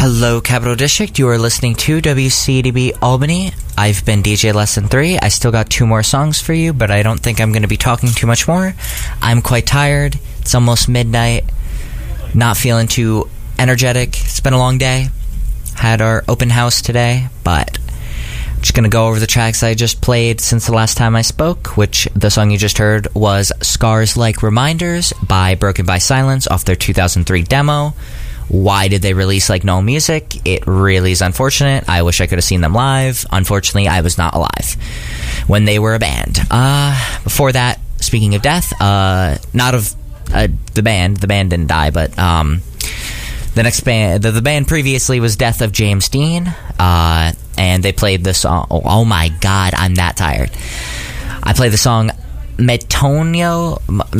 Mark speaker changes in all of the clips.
Speaker 1: Hello, Capital District. You are listening to WCDB Albany. I've been DJ Lesson 3. I still got 2 more songs for you, but I don't think I'm going to be talking too much more. I'm quite tired. It's almost midnight. Not feeling too energetic. It's been a long day. Had our open house today, but I'm just going to go over the tracks I just played since the last time I spoke, which the song you just heard was Scars Like Reminders by Broken by Silence off their 2003 demo. Why did they release like no music? It really is unfortunate. I wish I could have seen them live. Unfortunately, I was not alive when they were a band. Before that, speaking of death, not of the band didn't die, but the next band, the band previously was Death of James Dean, and they played the song. Oh my God, I'm that tired. I played the song Metonia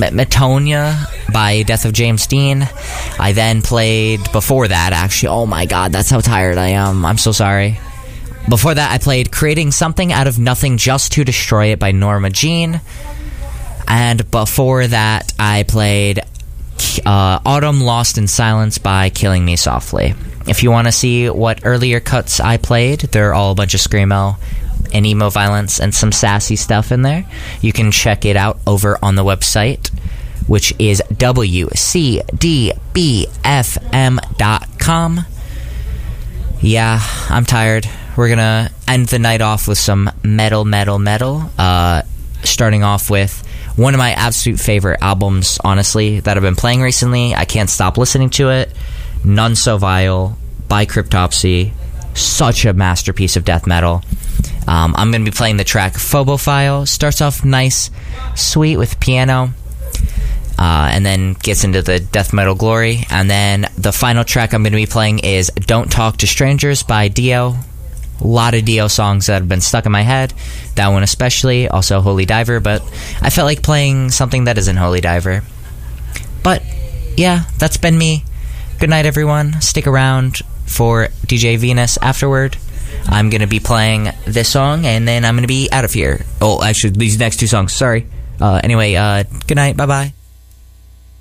Speaker 1: by Death of James Dean. I then played, before that, actually, oh my God, that's how tired I am. I'm so sorry. Before that, I played Creating Something Out of Nothing Just to Destroy It by Norma Jean. And before that, I played Autumn Lost in Silence by Killing Me Softly. If you want to see what earlier cuts I played, they're all a bunch of screamo and emo violence and some sassy stuff in there. You can check it out over on the website, which is wcdbfm.com. Yeah, I'm tired. We're gonna end the night off with some metal. Starting off with one of my absolute favorite albums, honestly, that I've been playing recently. I can't stop listening to it. None So Vile by Cryptopsy. Such a masterpiece of death metal. I'm going to be playing the track Phobophile. Starts off nice, sweet with piano, and then gets into the death metal glory. And then the final track I'm going to be playing is Don't Talk to Strangers by Dio. A lot of Dio songs that have been stuck in my head. That one especially. Also Holy Diver, but I felt like playing something that isn't Holy Diver. But yeah, that's been me. Good night, everyone. Stick around for DJ Venus afterward. I'm going to be playing this song, and then I'm going to be out of here. Oh, actually, these next 2 songs. Sorry. Anyway, good night. Bye-bye.